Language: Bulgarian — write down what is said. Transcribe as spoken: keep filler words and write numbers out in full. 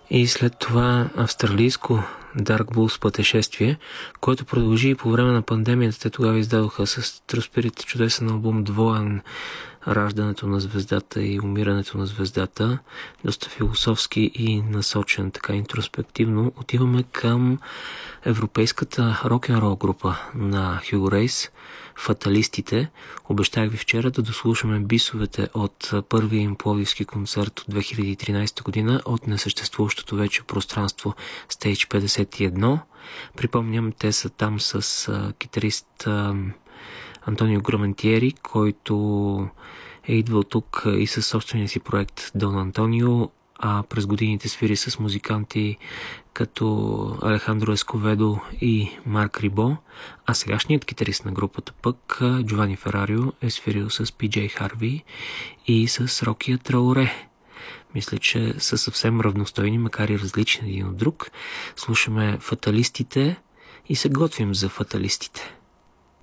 И след това австралийско Dark Bulls пътешествие, което продължи и по време на пандемията. Те тогава издадоха с True Spirit чудесен албум, двоен, раждането на звездата и умирането на звездата. Доста философски и насочен, така интроспективно. Отиваме към европейската рок-н-рол група на Hugo Race, Фаталистите. Обещах ви вчера да дослушаме бисовете от първия им пловдивски концерт от две хиляди и тринадесета година от несъществуващото вече пространство Stage петдесет и едно. Припомням, те са там с а, китарист а, Антонио Граментиери, който е идвал тук и със собствения си проект Дон Антонио, а през годините свири с музиканти като Алехандро Есковедо и Марк Рибо, а сегашният китарист на групата пък, Джовани Ферарио, е свирил с Пи Джей Харви и с Рокия Траоре. Мисля, че са съвсем равностойни, макар и различни един от друг. Слушаме Фаталистите и се готвим за Фаталистите.